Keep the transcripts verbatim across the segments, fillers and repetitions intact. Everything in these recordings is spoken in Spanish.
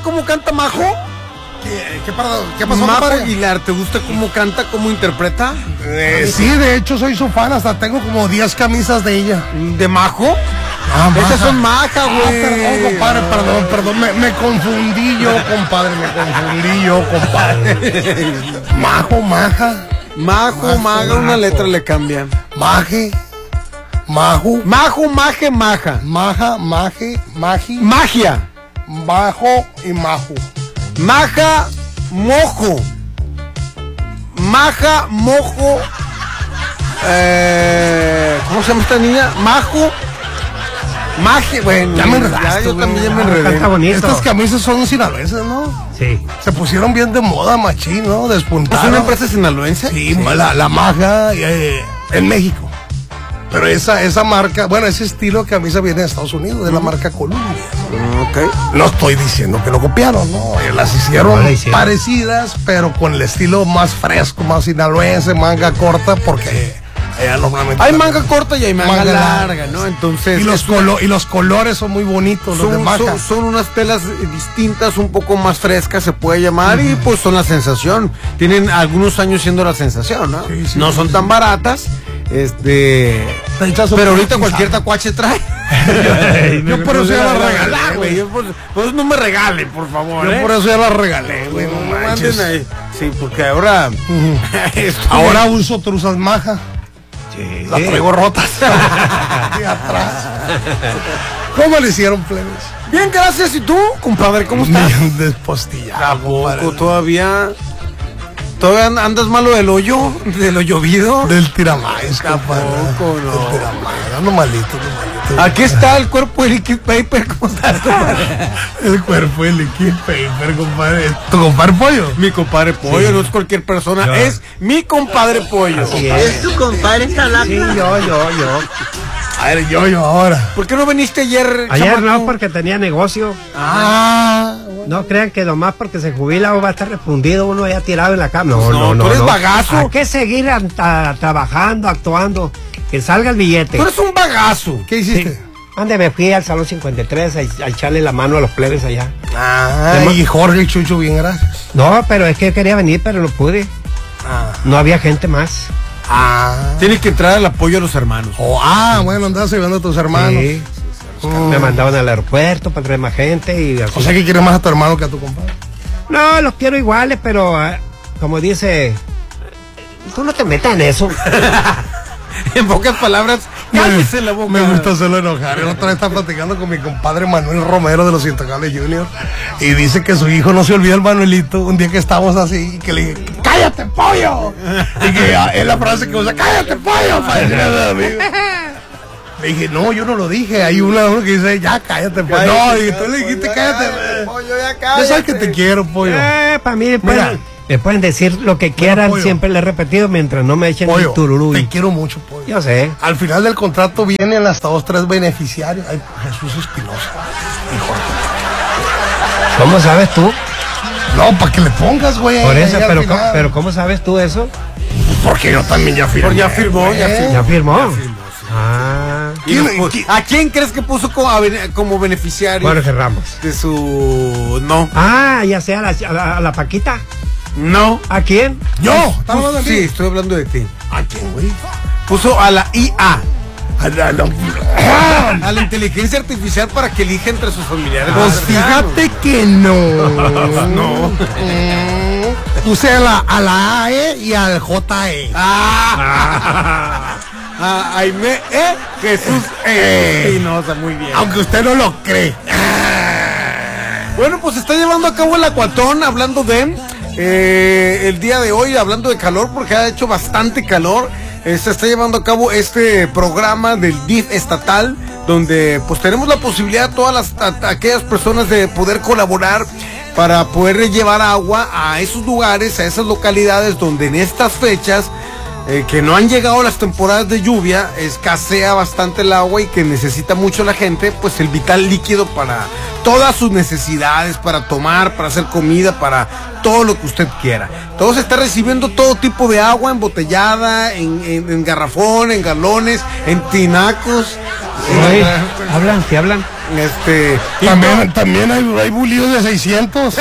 cómo canta Majo? ¿Qué, qué, para, qué pasó, Majo compadre? Aguilar, ¿te gusta cómo canta, cómo interpreta? Eh, sí, de hecho soy su fan, hasta tengo como diez camisas de ella. ¿De Majo? Ah, Esas son Maja, güey. Ah, perdón, compadre, perdón, perdón, me, me confundí yo, compadre, me confundí yo, compadre. Majo, Maja. Majo, Majo, Maga, una Majo. letra le cambian. Maje, Majo, Majo, Maje, Maja. Maja, Maje, Magi, Magia. Majo y Majo. Maja, Mojo. Maja, Mojo. Eh, ¿Cómo se llama esta niña? Majo. Magia, bueno. Ya me enredaste, yo güey. también ya me Ah, enredé. canta bonito. Estas camisas son sinaloenses, ¿no? Sí. Se pusieron bien de moda, machín, ¿no? ¿Es Despuntaron. una empresa sinaloense? Sí, La, la Maja eh, en México. Pero esa, esa marca, bueno, ese estilo de camisa viene de Estados Unidos, de la marca Columbia. Ok. No estoy diciendo que lo copiaron, ¿no? Eh, Las hicieron No la hicieron. parecidas, pero con el estilo más fresco, más sinaloense, manga corta, porque allá normalmente... Hay manga corta y hay manga, Manga larga, larga, ¿no? Entonces. Y los, es- colo- y los colores son muy bonitos, los de son, Maja. son, son unas telas eh, distintas, un poco más frescas se puede llamar, y pues son la sensación. Tienen algunos años siendo la sensación, ¿no? Sí, sí, no sí, son sí. tan baratas, este, Rechazo pero por ahorita pisar. cualquier tacuache trae. Yo por eso ya la Ah, regalé, güey, güey. yo por- pues no me regalen, por favor. Yo ¿eh? por eso ya la regalé, güey. No No manches. manden ahí. Sí, porque ahora. esto- Ahora uso truzas Maja. La traigo rotas. Aquí atrás. ¿Cómo le hicieron, plebes? Bien, gracias. ¿Y tú, compadre, cómo estás? Bien despostillado, compadre. Tampoco, todavía. ¿Todavía andas malo del hoyo? ¿De lo llovido? Del tiramais, compadre. Tampoco, no. Del tiramais. Ando malito, ando malito. Aquí está el cuerpo de Liquid Paper. ¿Cómo estás, compadre? El cuerpo de Liquid Paper, compadre. ¿Tu compadre pollo? Mi compadre Pollo, Sí. no es cualquier persona, Yo. es mi compadre Pollo. Así es. tu compadre esta lata? Sí, yo, yo, yo. A ver, yo, yo ahora. ¿Por qué no viniste ayer, Ayer chamaco? no, porque tenía negocio. Ah, No crean que nomás porque se jubila o va a estar refundido uno ya tirado en la cama. No, Pues no, no, no. tú eres no. bagazo. Hay que seguir a- a- trabajando, actuando. Que salga el billete. Tú eres un bagazo. ¿qué hiciste? Ande, me fui al Salón cincuenta y tres a, a echarle la mano a los plebes allá. Ah, y Jorge y Chucho, bien, gracias. No, pero es que yo quería venir, pero no pude. Ah. No había gente más. Ah. Tienes que entrar al apoyo a los hermanos. Oh, ah, bueno, andabas ayudando a tus hermanos. Sí. Me mandaban al aeropuerto para traer más gente y así. O sea que quieres más a tu hermano que a tu compadre. No, los quiero iguales, pero ah, como dice, tú no te metas en eso. En pocas palabras, cállese la boca. Me gusta hacerlo enojar. El otro día estaba platicando con mi compadre Manuel Romero de los Intocables Junior y dice que su hijo no se olvida el Manuelito un día que estábamos así y que le dije, ¡cállate, pollo! Y que ah, es la frase que usa, ¡cállate, pollo! Para decirle a los amigos. Le dije, no, yo no lo dije. Hay una uno que dice, ya, cállate, pollo. No, y tú le dijiste, ya cállate. Pollo, ya Ya cállate. sabes que te quiero, pollo. Eh, para mí, Mira. pueden, me pueden decir lo que quieran, pollo. siempre le he repetido, mientras no me echen Pollo, el tururú. te quiero mucho, pollo. Yo sé. Al final del contrato vienen hasta dos, tres beneficiarios. Ay, Jesús Espinosa. ¿Cómo sabes tú? No, para que le pongas, güey. Por eso, ahí al pero, final. ¿cómo, pero ¿cómo sabes tú eso? Porque yo también ya firmé. Por ya firmó, ya güey. firmó. ¿Ya firmó? Ah, Y ¿Quién- los pu- quién- ¿A quién crees que puso como, a bene- como beneficiario Jorge Ramos. de su... No, Ah, ya sea a la, a la, a la Paquita. no. ¿A quién? Yo, ¿estamos hablando de Sí, mí? estoy hablando de ti. ¿A quién, güey? Puso a la I A, A la- la- a la inteligencia artificial, para que elija entre sus familiares. Pues más cercanos. fíjate que no. No. Mm, Puse a la, a la A E y al J E. Ah, a Aime E, Jesús E. Espinosa, muy bien. Aunque usted no lo cree. Bueno, pues se está llevando a cabo el Acuatón, hablando de eh, el día de hoy, hablando de calor, porque ha hecho bastante calor. Eh, se está llevando a cabo este programa del D I F estatal, donde pues tenemos la posibilidad, todas las a- aquellas personas, de poder colaborar para poder llevar agua a esos lugares, a esas localidades donde en estas fechas eh, que no han llegado las temporadas de lluvia, escasea bastante el agua y que necesita mucho la gente, pues el vital líquido para todas sus necesidades, para tomar, para hacer comida, para todo lo que usted quiera. Todo se está recibiendo todo tipo de agua embotellada, en, en, en garrafón, en galones, en tinacos. Oye, hablan, te hablan. Este, También, no, también hay, hay bulillos de seiscientos.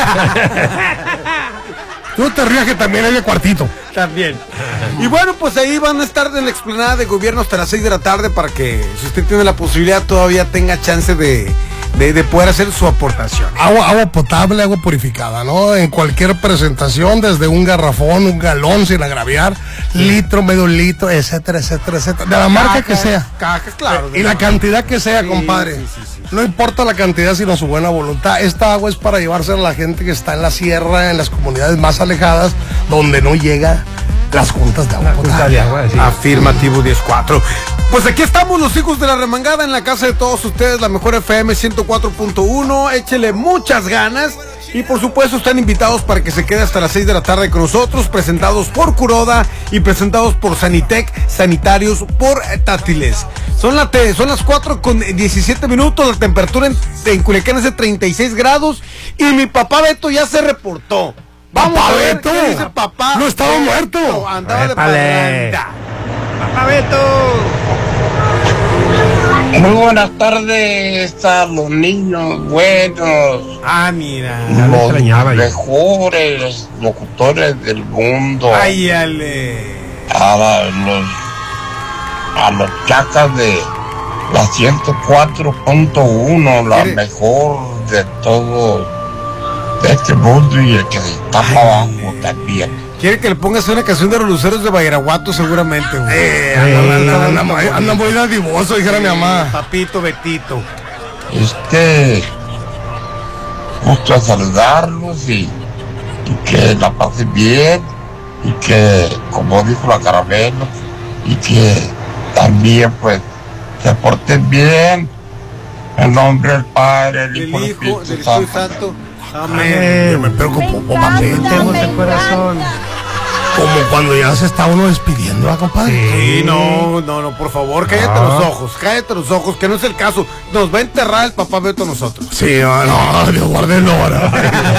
Tú no te rías que también hay de cuartito. También. Y bueno, pues ahí van a estar en la explanada de gobierno hasta las seis de la tarde para que, si usted tiene la posibilidad, todavía tenga chance de, de, de poder hacer su aportación. Agua, agua potable, agua purificada, ¿no? En cualquier presentación, desde un garrafón, un galón sin agraviar, litro, medio litro, etcétera, etcétera, etcétera. De la marca Cajas, que sea. Cajas, claro. Y la cantidad que sea, sí, compadre. Sí, sí, sí. No importa la cantidad, sino su buena voluntad. Esta agua es para llevarse a la gente que está en la sierra, en las comunidades más alejadas, donde no llega las juntas de agua potable. De agua, sí. Afirmativo diez cuatro. Pues aquí estamos los hijos de la remangada en la casa de todos ustedes, la mejor F M ciento cuatro punto uno. Échele muchas ganas. Y por supuesto están invitados para que se quede hasta las seis de la tarde con nosotros, presentados por Curoda y presentados por Sanitec, sanitarios por Tátiles. Son, la te, son las cuatro con diecisiete minutos, la temperatura en, en Culiacán es de treinta y seis grados y mi papá Beto ya se reportó. Vamos ¿Papá a ver Beto? qué dice papá. No estaba muerto. No, andaba de Épale. parranda. ¡Papá Beto! Muy buenas tardes a los niños buenos, Ah, mira. Ya lo los extrañaba yo. mejores locutores del mundo, Ay, ale. a la- los a los chacas de la ciento cuatro punto uno, la ¿Quiere? mejor de todo de este mundo y el que está para abajo también. Quiere que le pongas una canción de los luceros de Bairaguato seguramente, güey. Eh, Sí. anda, anda, anda, anda muy dadivoso, dijera mi mamá. Papito Betito. Este, gusto a saludarlos y, y que la pasen bien y que, como dijo la Caramelo, y que también pues se porten bien en nombre del Padre, del Del Hijo y del Hijo, del Espíritu Espíritu Santo. Santo. Amén. Yo me preocupo, papito. Tenemos el corazón. Como cuando ya se está uno despidiendo, ¿verdad, compadre? Sí, no, no, no, por favor, cállate No. los ojos, cállate los ojos, que no es el caso. Nos va a enterrar el papá Beto a nosotros. Sí, no, no, Dios guarde el hora.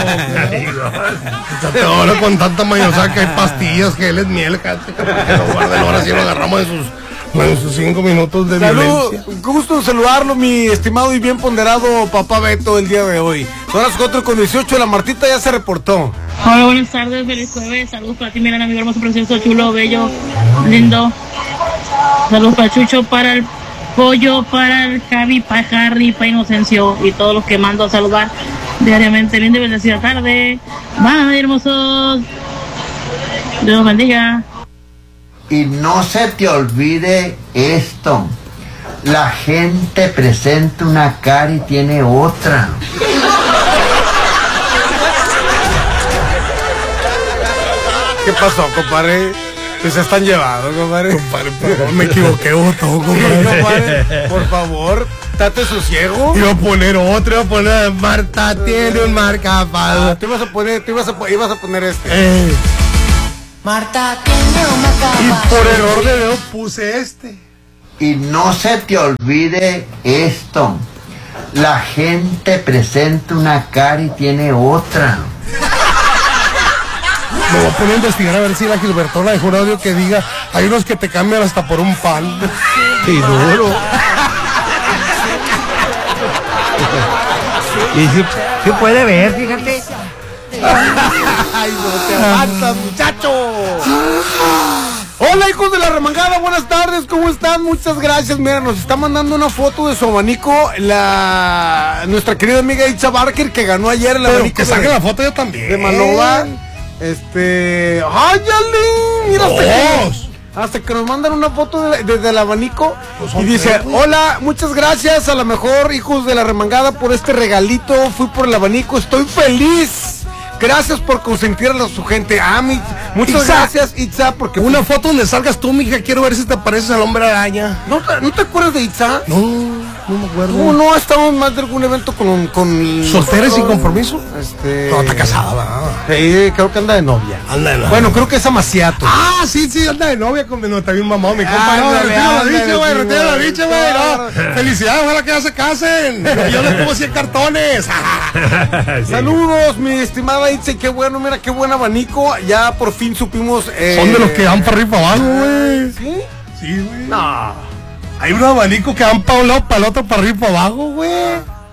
Ahora con tanta mayonesa que hay pastillas, geles, miel, cállate, que Dios guarde el hora si lo agarramos en sus, en sus cinco minutos de Salud, violencia. gusto en saludarlo, mi estimado y bien ponderado papá Beto el día de hoy. Son las cuatro con dieciocho, la Martita ya se reportó. Hola, buenas tardes, feliz jueves, saludos para ti, mi gran amigo hermoso, precioso, chulo, bello, lindo. Saludos para Chucho, para el Pollo, para el Javi, para Harry, para Inocencio y todos los que mando a saludar diariamente. Linda y bendecida tarde. Bye, hermosos. Dios los bendiga. Y no se te olvide esto. La gente presenta una cara y tiene otra. ¿Qué pasó, compadre? Pues se están llevando, compadre. Compadre, perdón, me equivoqué, todo, Sí, compadre. compadre, por favor, date sosiego. Iba a poner otro, iba a poner Marta tiene un marcapado. Ah, te ibas a poner, te ibas a, po- ibas a poner este. Eh, Marta tiene una y capa. por error de dedo puse este. Y no se te olvide esto. La gente presenta una cara y tiene otra. Me voy a poner a investigar a ver si la Gilbertona dejó un audio que diga, hay unos que te cambian hasta por un pan. Sí, duro. Y sí, sí puede ver, fíjate. Ay, no te aguantas, muchacho. Hola, hijos de la remangada, buenas tardes, ¿cómo están? Muchas gracias. Mira, nos está mandando una foto de su abanico la nuestra querida amiga Itza Barker, que ganó ayer el Pero abanico que de- saque la foto yo también. de Manova. Este. ¡Ay, Yalín! Mira, hasta Dos. que, hasta que nos mandan una foto de- desde el abanico. Pues Y son dice: tres, güey. hola, muchas gracias a la mejor, hijos de la remangada, por este regalito. Fui por el abanico, estoy feliz. Gracias por consentir a su gente. Ah, mi- muchas Itza. gracias, Itza, porque Una foto donde salgas tú, mija, quiero ver si te pareces al hombre araña. ¿No, te- ¿No te acuerdas de Itza? No, no me acuerdo. ¿Cómo no? Estamos más de algún evento con... con ¿Soltera y sin nosotros. compromiso? Este... No, está casada, ¿verdad? Sí, creo que anda de novia. Anda de novia. Bueno, creo que es amaciato. Ah, sí, sí, anda de novia con mi no, está bien mamado, mi compa. No, Ándale, retira la ándale, bicha, güey, sí, retira la güey. bicha, güey, no. Felicidades, ojalá que ya se casen. Yo les pongo cien cartones. Sí. Saludos, mi estimada Itza, qué bueno, mira qué buen abanico. Ya por fin supimos. Eh... Son de los que dan para arriba y para abajo, güey. ¿Sí? Sí, güey. No. Hay un abanico que dan para un lado, para el otro, para arriba y para abajo, güey.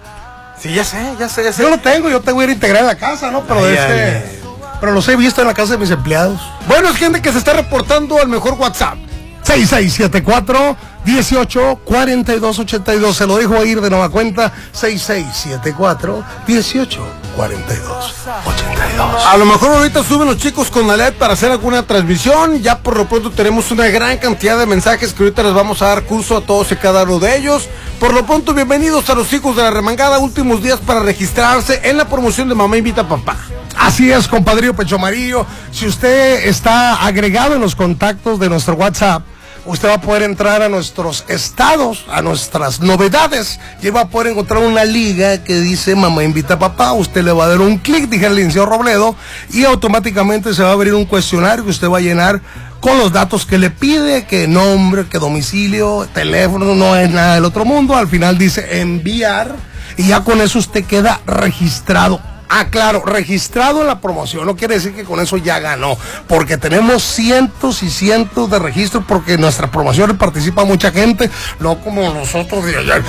Sí, ya sé, ya sé, ya sé. Yo lo tengo, yo te voy a ir a integrar en la casa, ¿no? Pero Ay, este... ay, Pero los he visto en la casa de mis empleados. Bueno, es gente que se está reportando al mejor WhatsApp. seis seis siete cuatro, dieciocho, cuarenta y dos, ochenta y dos. Se lo dejo ir de nueva cuenta. seis seis siete cuatro, dieciocho, cuarenta y dos, ochenta y dos. A lo mejor ahorita suben los chicos con la L E D para hacer alguna transmisión. Ya por lo pronto tenemos una gran cantidad de mensajes que ahorita les vamos a dar curso a todos y cada uno de ellos. Por lo pronto, bienvenidos a los hijos de la remangada. Últimos días para registrarse en la promoción de Mamá Invita a Papá. Así es, compadrillo Pecho Amarillo. Si usted está agregado en los contactos de nuestro WhatsApp, usted va a poder entrar a nuestros estados, a nuestras novedades, y va a poder encontrar una liga que dice Mamá Invita a Papá. Usted le va a dar un clic, dije el licenciado Robledo, y automáticamente se va a abrir un cuestionario que usted va a llenar con los datos que le pide, que nombre, que domicilio, teléfono, no es nada del otro mundo. Al final dice enviar, y ya con eso usted queda registrado. Ah, claro, registrado en la promoción, no quiere decir que con eso ya ganó, porque tenemos cientos y cientos de registros, porque en nuestras promociones participa mucha gente, no como nosotros de ayer.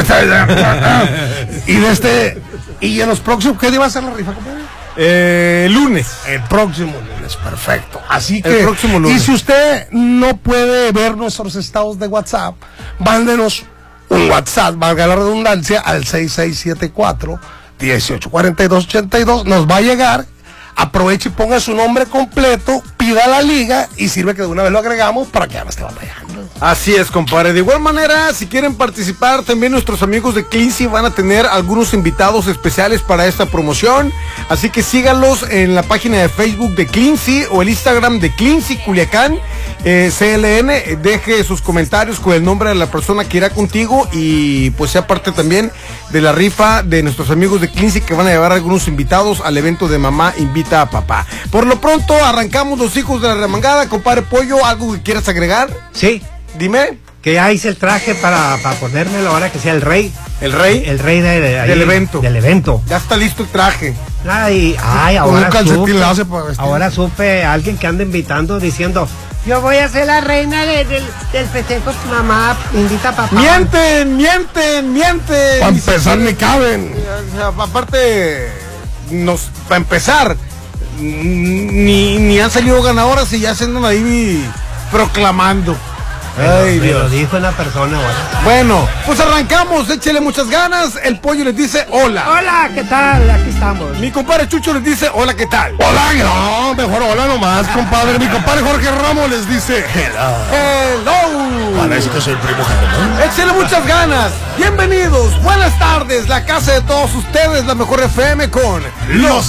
Y de este, y en los próximos, ¿qué día va a ser la rifa, compadre? Eh, lunes. El próximo lunes, perfecto. Así El que, próximo lunes. y si usted no puede ver nuestros estados de WhatsApp, mándenos un WhatsApp, valga la redundancia, al seis seis siete cuatro, dieciocho, cuarenta y dos, ochenta y dos, nos va a llegar. Aproveche y ponga su nombre completo, pida la liga y sirve que de una vez lo agregamos para que ya no esté batallando. Así es, compadre. De igual manera, si quieren participar, también nuestros amigos de Cleansy van a tener algunos invitados especiales para esta promoción. Así que síganlos en la página de Facebook de Cleansy o el Instagram de Cleansy Culiacán, eh, C L N. Deje sus comentarios con el nombre de la persona que irá contigo y pues sea parte también de la rifa de nuestros amigos de Cleansy, que van a llevar algunos invitados al evento de Mamá Invita a Papá. Por lo pronto, arrancamos los hijos de la remangada. Compadre Pollo, ¿algo que quieras agregar? Sí. Dime. Que ya hice el traje para, para ponérmelo ahora que sea el rey. ¿El rey? El rey de, de ahí, del evento. Del evento. Ya está listo el traje. Ay, ay, Con ahora un calcetín supe, le hace para vestir. ahora supe a alguien que anda invitando diciendo, yo voy a ser la reina de- del, del festejo, mamá, invita a papá. Mienten, mienten, mienten. Para Ni empezar ni siquiera- caben. O sea, aparte, nos, para empezar, ni, ni han salido ganadoras y ya se andan ahí proclamando. Ay, Me lo Dios. dijo una persona ahora. Bueno, pues arrancamos, échele muchas ganas. El Pollo les dice hola. Hola, ¿qué tal? Aquí estamos. Mi compadre Chucho les dice hola, ¿qué tal? Hola, no, mejor hola nomás, compadre. Mi compadre Jorge Ramos les dice hello. Hello. Parece que soy el primo Germán. Échele muchas ganas. Bienvenidos, buenas tardes. La casa de todos ustedes, la mejor F M con Los